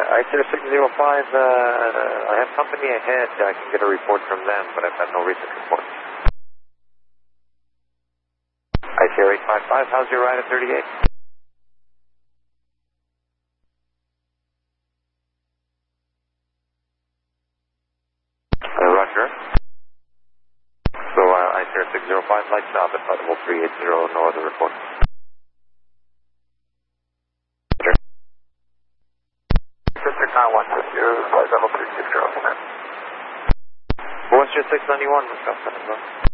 I-0605, I have company ahead. I can get a report from them, but I've got no recent report. ICR-855, how's your ride at 38? Roger. So ICR-605, light stop at level 380, no other report. Roger. Sister Con 120, flight level 360, command. What's your 691, Wisconsin?